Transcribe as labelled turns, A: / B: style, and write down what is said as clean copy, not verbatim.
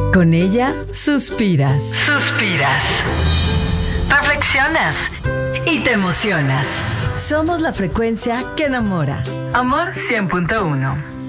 A: Con ella suspiras. Reflexionas y te emocionas. Somos la frecuencia que enamora. Amor 100.1.